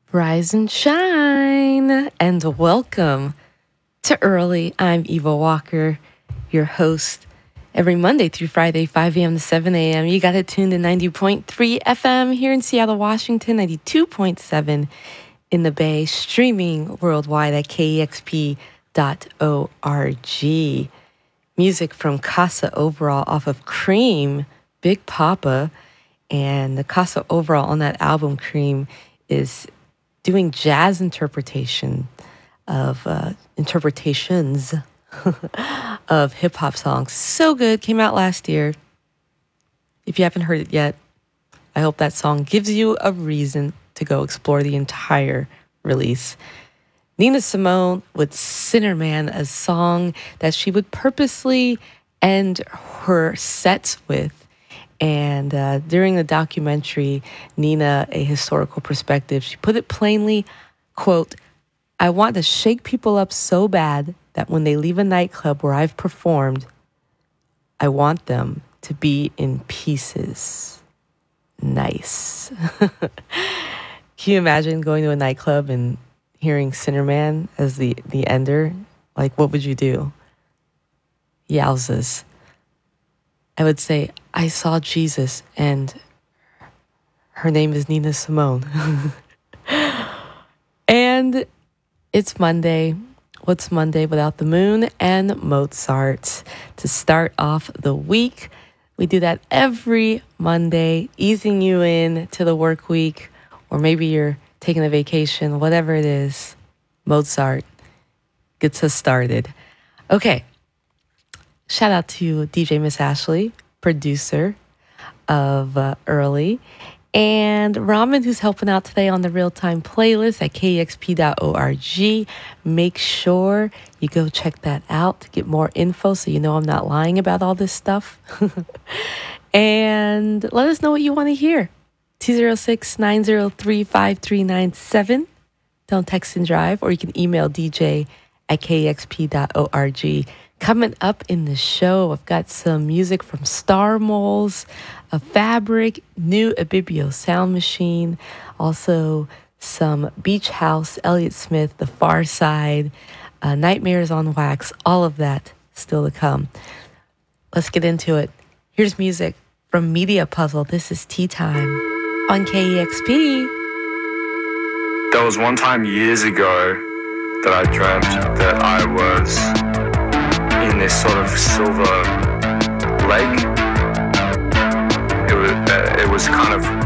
Rise and shine, and welcome to Early. I'm Eva Walker, your host. Every Monday through Friday, 5 a.m. to 7 a.m., you got it tuned to 90.3 FM here in Seattle, Washington, 92.7 in the Bay, streaming worldwide at kexp.org. Music from Casa Overall off of Cream, Big Papa, and the Casa Overall on that album, Cream, is doing jazz interpretations of hip hop songs. So good. Came out last year. If you haven't heard it yet, I hope that song gives you a reason to go explore the entire release. Nina Simone with Sinner Man, a song that she would purposely end her sets with. And during the documentary, Nina, A Historical Perspective, she put it plainly, quote, "I want to shake people up so bad that when they leave a nightclub where I've performed, I want them to be in pieces." Nice. Can you imagine going to a nightclub and hearing Sinner Man as the ender? Like, what would you do? Yowzas. I would say, I saw Jesus and her name is Nina Simone. And it's Monday. What's Monday without the moon and Mozart? To start off the week, we do that every Monday, easing you in to the work week, or maybe you're taking a vacation, whatever it is. Mozart gets us started. Okay. Shout out to DJ Miss Ashley, producer of Early, and Ramen, who's helping out today on the real-time playlist at kexp.org. Make sure you go check that out to get more info so you know I'm not lying about all this stuff. And let us know what you want to hear. 206-903-5397. Don't text and drive, or you can email DJ at kexp.org. Coming up in the show, I've got some music from Star Moles, a Fabric, new Abibio Sound Machine, also some Beach House, Elliott Smith, The Far Side, Nightmares on Wax, all of that still to come. Let's get into it. Here's music from Media Puzzle. This is Tea Time on KEXP. There was one time years ago that I dreamt that I was in this sort of silver lake. It was kind of